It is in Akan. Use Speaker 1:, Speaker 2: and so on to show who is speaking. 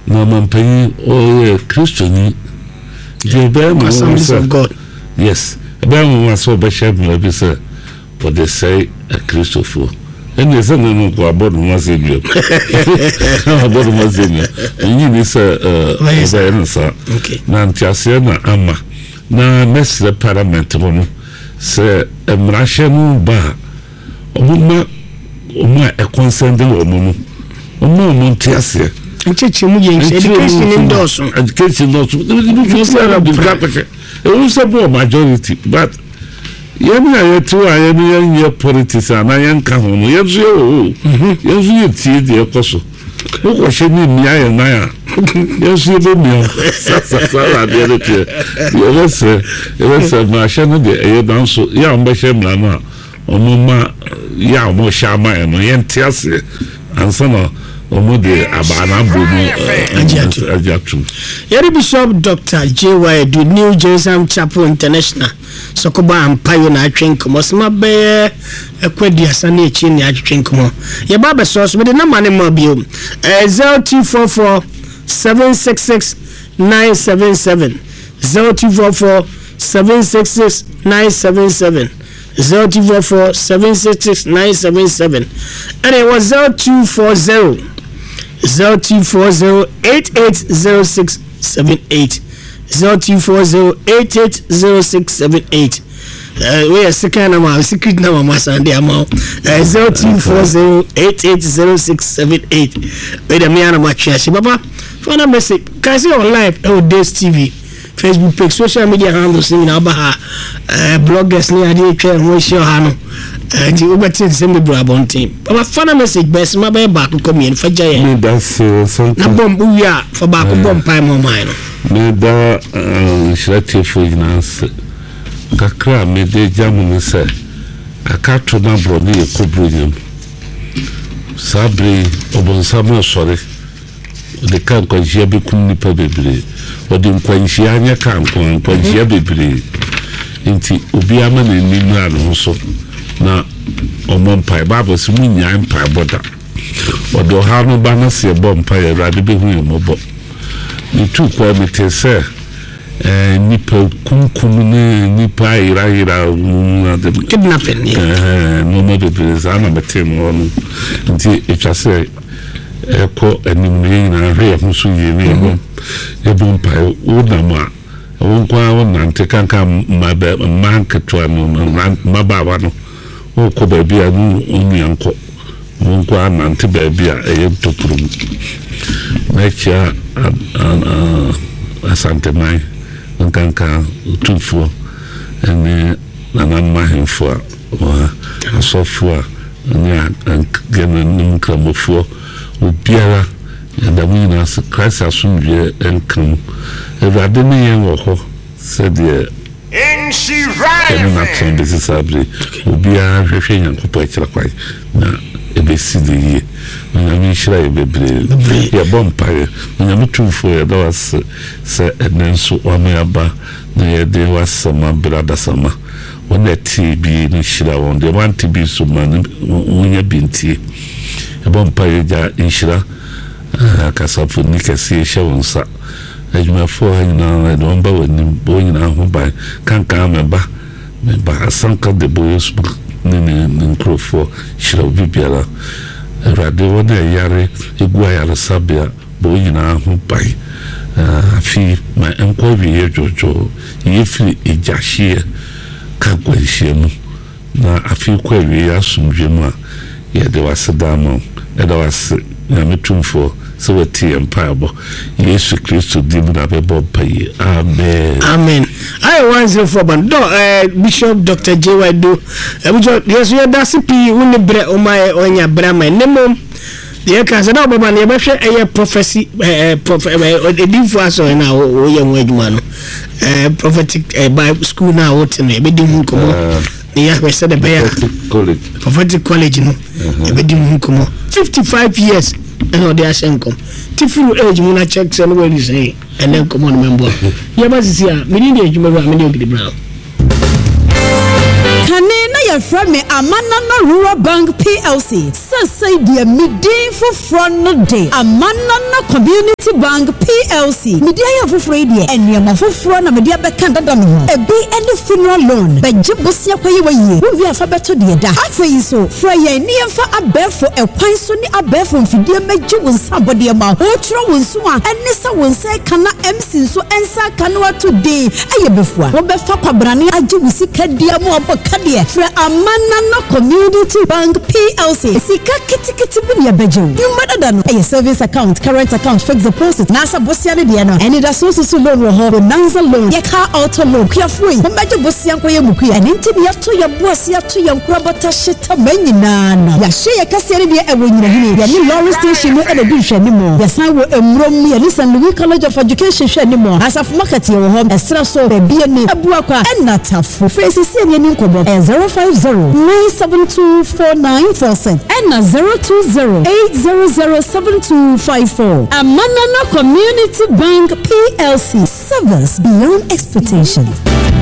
Speaker 1: na mampani o Christian the
Speaker 2: Assemblies of God.
Speaker 1: Yes, about one so be share me be say what they say a Christopher. And there's a no go about Mazebio. About Mazebio. And you miss
Speaker 2: okay.
Speaker 1: Nantiasiana Ama. Na mess the parliament one say a Russian bar. Oma a consent woman. Oma Montiasia.
Speaker 2: Education indoors.
Speaker 1: Education not. It was a majority, but Yamia too, I am young politics and I am come. Yes, you see the apostle. Who was she named Maya and Maya? Yes, you did me. Let's say, Marshall, the dance, young Basham Lama, or Mama, Yamo Shama, and Yantiasi, and some. Omode abana bono ajatu.
Speaker 2: Yeri Bishop Dr. J.Y. do New Jerusalem Chapel International. Sokoba ampayo na atwenkomo sema be ekwadi asane echi ni atwenkomo. Ye ba be source me de na mane ma bio. 0244 766 977 0244 766 977 0244 766 977 and it was 0240 880678 0240880678 we are second number secret number masande amount 0240880678 we the me ana match baba phone message can see on live on Days TV Facebook page social media handles in abaha bloggers ni ade twa ho hye ha no ti obetin se me bra bontin baba fana message best ma be back ko me fa jaye
Speaker 1: me that's something
Speaker 2: na bomb uya for back bomb pai mo mai no
Speaker 1: me da shrati finance kakra me de jamu ni se akato na bro ni ekobrunyam sabri obonsama sori de kan ko jia be kum ni pa bebre odi nkwanhia anya kan nkwanhia bebre nti obi ama na ni nua no so na omompai baba si munya mpai boda odo ha no ba na se bompai rade be hu yomobo ni tu kwa metese nipa kunkum ne nipa ira na de
Speaker 2: kidnapping
Speaker 1: no mo de presa na metem no nti etwase eko animne na hwe ho so yewe ebo bompai udama wonkwa wonante kanka manketwa no mababa no ko baby anu onyanko wonkwa nante baby a eyentopuru mecha asante mai nkanka utufo ene nanamahemfo wa asofo nya gena nkamofo obiara ndamu na Christ asumdwe enkam ewade ne yen wo ho said ye na tren de sabre obiara hwehwe nyankopɔ akira kwai na ebesi de ye na mi shira ebebre ya bompaye na mi tumfo ya da was se enenso omeaba na ye de wasama brada sama wona TB ni shira won de want to be so man wonya binti bompaye ja inshira kasafu ni kesi shawonsa ajuma fo hanyina na domba woni bonyina ho ban kanka meba asanka de boyos ni nkrofo shira bibiara rade wona yare egua yare sabia bonyina ho ban afi ma enko wie jojo yefri ejahie kakwahie mu na afi kwa wie asumdwe mu a ye de wasedamo edawase na metumfo so wati empire Yesu Kristo dimu na bebo paye amen
Speaker 2: amen I 104 bando Bishop Dr. J.Y. do yesu ya dasipi uni bre omaye onya brama nemo ye kansa na baba na yebehwe eye prophecy edifo aso na oye nweduma no prophetic Bible school na wote no ebedi hu komo ya we said the prophetic college no ebedi hu komo 55 years and they are shenkom tifuru age muna check say what you say and then come on member ya basisi a me need ejuma ba me dey ogidi brown
Speaker 3: Kane na ya from me Amana Rural Bank PLC say the midday for front no day. Amanana Community Bank PLC. Media for Friday and Yama for front of media Bekanda Dano. A be any funeral loan. But Jibusia Kwaye, who we have a better dear. After so, Freya near for a bear for a pine sonny a bear from Fidia Meju with somebody about Otro Winsua and Nessa will say Kana MC so Ensa Kanua today. Aye before. Robefa Brani Ajibusi Kadia Moba Kadia for Amanana Community Bank PLC. Sika Kitty Bunia Bejo. You mother than a service account, current account, fix deposit, Nasa Bosia Diana, and it is also loan or Nanza loan, Yaka auto loan, Kia free, Majo Bosia Koyamuki, and into the to your Bosia to your Krabata Shita Benina. Yashia Cassia Ewan, Yanni Lawrence Station, and a dish anymore. Yes, I will enroll me at Louis College of Education anymore. As of market your home, a strasso, a BNA, a Buaka, and not tough for Francis and Nikobo, and 050-972-4947, and 020-800-7254. Amanana Community Bank PLC. Service beyond expectation.